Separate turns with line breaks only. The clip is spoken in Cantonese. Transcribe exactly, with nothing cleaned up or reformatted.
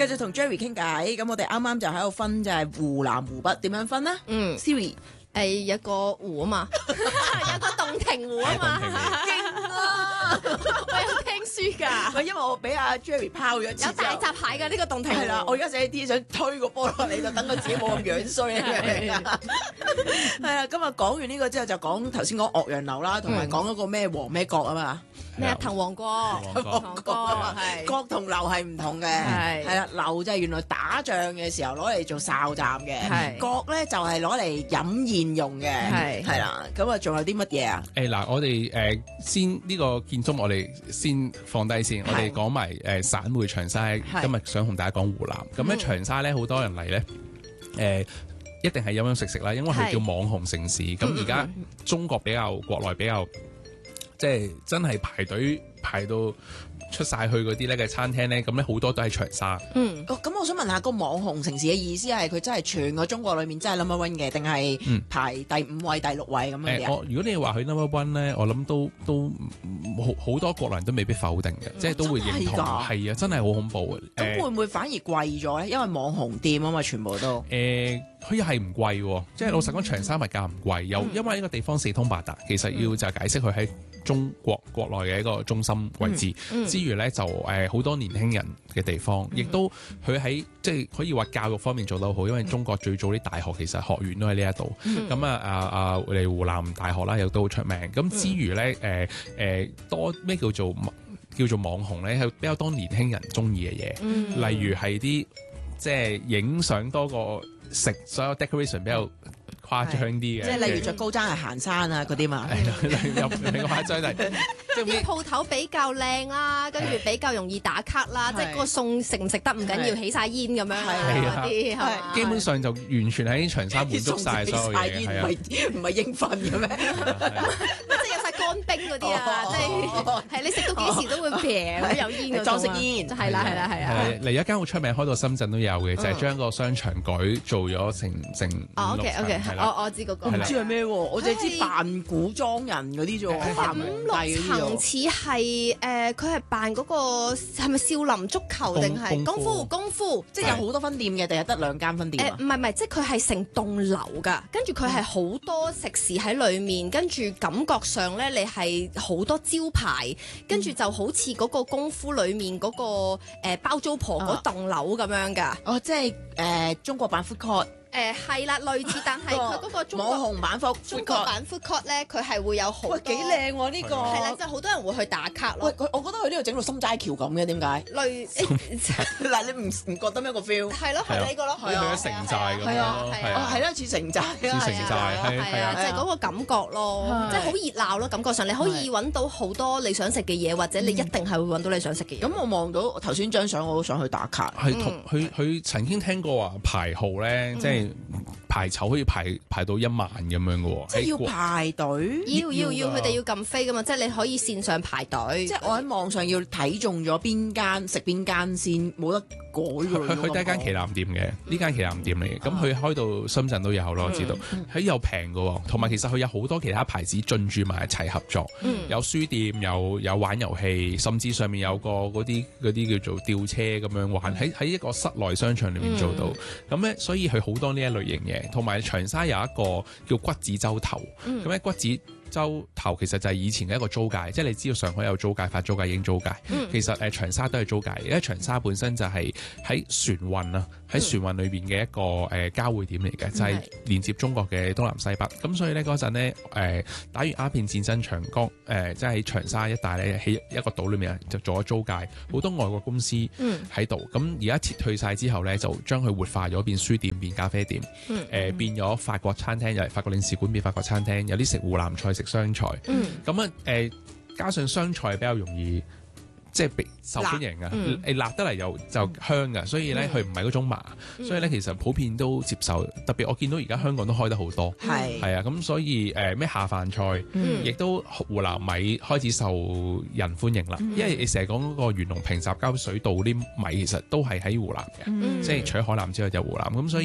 繼續同 Jerry 傾偈，咁我哋啱啱就喺度分就係湖南湖北點樣分呢？
嗯
Siri
誒有個湖啊嘛，有個洞庭湖啊嘛，
勁啊！
我有聽書㗎，
喂，因為我俾阿 Jerry 拋咗一次
有大閘蟹㗎呢個洞庭湖。
係啦，我而家寫啲想推個波落嚟，就等佢自己冇咁樣衰啊！係啊，今日講完呢個之後，就講頭先講岳陽樓啦，同埋講嗰個咩王咩國啊嘛。
咩啊？滕王閣，
滕王閣啊嘛，
係
國同樓係唔同嘅，
係
係啦，樓就係原來打仗嘅時候攞嚟做哨站嘅，
係
閣咧就係攞嚟飲宴用嘅，
係
係啦，咁啊仲有啲乜嘢啊？
誒嗱，我哋誒先呢個建築，我哋先放低先，我哋講埋誒散會長沙。今日想同大家講湖南，咁咧長沙咧好多人嚟咧，誒一定係飲飲食食啦，因為佢叫網紅城市。咁而家中國比較國內比較。即係真係排隊排到出晒去嗰啲咧嘅餐廳咧，咁咧好多都係長沙。
嗯，
哦，咁我想問下個網紅城市嘅意思係佢真係全個中國裏面真係 number one 嘅，定係排第五位、第六位咁樣嘅？
誒，我如果你話佢 number one 咧，我諗都都好好多國內人都未必否定嘅，即係都會認同。係啊，真係好恐怖嘅。
咁會唔會反而貴咗咧？因為網紅店啊嘛，全部都。
誒，佢又係唔貴喎，即係老實講，長沙物價唔貴，又因為呢個地方四通八達，其實要就解釋佢喺中國國內嘅一個中心位置，嗯嗯、之餘咧就誒好、呃、多年輕人嘅地方，亦、嗯、都佢喺即係可以話教育方面做得好，因為中國最早啲大學其實學院都喺呢一度，咁、嗯、啊啊啊嚟湖南大學啦，又都好出名。咁之餘咧誒誒多咩叫做叫做網紅咧，係比較多年輕人中意嘅嘢，嗯、例如係啲即係影相多過食，所有 decoration 比較誇張啲嘅，
即係例如着高踭鞋行山啊嗰啲嘛，
又唔係咁誇張，但係
啲鋪頭比較靚啦，跟住比較容易打卡啦，即係個餸食唔食得唔緊要，起晒煙咁樣嗰啲，係
基本上就完全喺長沙滿足晒所有嘢，係啊，
唔係應份嘅咩？
即係有晒乾冰嗰啲啊，即係係你食到幾時都會平，有煙嗰種
裝飾煙，
係啦係啦係啊。
嚟一間好出名，開到深圳都有嘅，就係將個商場改做咗成成
哦 OK OK，我我知嗰個，
我唔知係咩喎，我淨係知扮古裝人嗰啲啫喎，扮
五六層似係誒，佢係扮嗰個係咪少林足球定係功夫功夫？
即係有好多分店嘅，定係得兩間分店啊？
誒唔係唔係，即係佢係成棟樓㗎，跟住佢係好多食肆喺裡面，跟住感覺上咧你係好多招牌，跟住就好似嗰個功夫裡面嗰個誒包租婆嗰棟樓咁樣㗎。
哦，即係誒中國版 food court。
誒係啦，類似，但係佢嗰個中國
網紅版 food
中國版 food court 咧，佢係會有好多。
喂，幾靚喎呢個！
係啦，即係好多人會去打卡咯。
喂，佢我覺得佢呢度整到心齋橋咁嘅，點解？
類
嗱，你唔唔覺得咩個 feel？
係咯，係呢個咯，
係啊，城寨咁
係啊，
係
啊，係啦，似城寨，
似城寨，係
啊，就係嗰個感覺咯，即係好熱鬧咯，感覺上你可以揾到好多你想食嘅嘢，或者你一定係會揾到你想食嘅嘢。
咁我望到頭先張相，我都想去打卡。
係同佢佢曾經聽過話排號咧，即係。排籌可以排排到一萬咁樣嘅喎，
即係要排隊，
要要要，佢哋要撳飛噶嘛，即係你可以線上排隊。
即係我喺網上要睇中咗邊間食邊間先，冇得改㗎。
佢佢第一間旗艦店嘅，呢間旗艦店嚟嘅，咁佢開到深圳都有咯，我知道。喺又平嘅喎，同埋其實佢有好多其他牌子進駐埋一齊合作，有書店，有有玩遊戲，甚至上面有個嗰啲嗰啲叫做吊車咁樣玩，喺喺一個室內商場裏面做到。咁咧，所以佢好多呢一類型嘢。同埋長沙有一個叫骨子洲頭，咁咧、嗯、骨子洲頭其實就係以前嘅一個租界，即係你知道上海有租界、發租界、英租界，嗯、其實誒長沙都係租界，因為長沙本身就係喺船運啊，喺船運裏邊嘅一個誒、呃、交匯點嚟嘅，就係、是、連接中國嘅東南西北。咁、嗯、所以咧嗰陣咧誒打完鴉片戰爭長江誒，即係喺長沙一帶咧喺一個島裏面就做咗租界，好多外國公司喺度。咁而家撤退晒之後咧，就將佢活化咗，變書店、變咖啡店，誒、嗯呃、變咗法國餐廳，又係法國領事館變法國餐廳，有啲食湖南菜。食湘菜，咁啊誒，加上湘菜比較容易即係被受歡迎啊，誒、嗯、辣得嚟又就香噶，所以咧佢唔係嗰種麻，嗯、所以咧其實普遍都接受。特別我見到而家香港都開得好多，係係啊，咁所以誒咩、呃、下飯菜，亦、嗯、都湖南米開始受人歡迎啦。嗯、因為你成日講嗰個元隆平雜交水稻啲米，其實都係喺湖南嘅，嗯、即係除咗海南之外就湖南，咁所以。